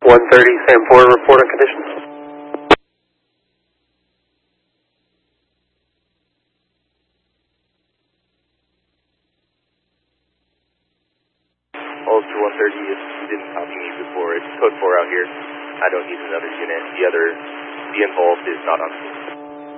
130 Sam 4, report on conditions. Ulster 130, if you didn't copy me before, it's code 4 out here. I don't need another unit. The involved is not on scene.